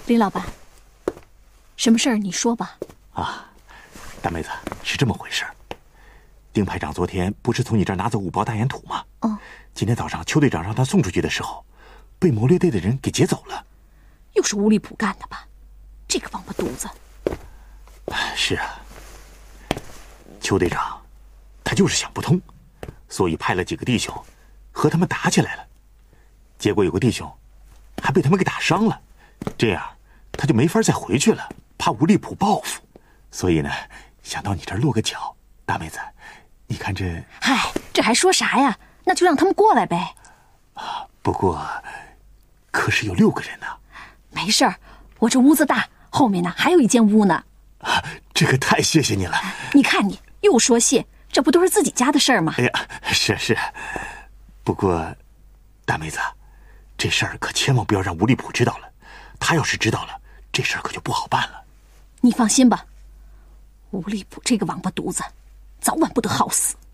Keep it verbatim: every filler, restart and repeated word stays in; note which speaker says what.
Speaker 1: 林老板，什么事儿你说吧。
Speaker 2: 啊，大妹子，是这么回事。丁排长昨天不是从你这儿拿走五包大烟土吗？
Speaker 1: 嗯。
Speaker 2: 今天早上邱队长让他送出去的时候，被谋略队的人给劫走了。
Speaker 1: 又是吴立普干的吧？这个王八犊子。
Speaker 2: 是啊，邱队长他就是想不通，所以派了几个弟兄和他们打起来了，结果有个弟兄还被他们给打伤了，这样他就没法再回去了，怕吴立普报复，所以呢想到你这儿落个脚。大妹子，你看这……
Speaker 1: 嗨，这还说啥呀？那就让他们过来呗。
Speaker 2: 啊，不过可是有六个人呢。
Speaker 1: 没事儿，我这屋子大，后面呢还有一间屋呢。
Speaker 2: 啊，这个太谢谢你了。
Speaker 1: 你看你又说谢，这不都是自己家的事儿吗？
Speaker 2: 哎呀，是是。不过，大妹子，这事儿可千万不要让吴立普知道了。他要是知道了，这事儿可就不好办了。
Speaker 1: 你放心吧，吴立普这个王八犊子，早晚不得好死。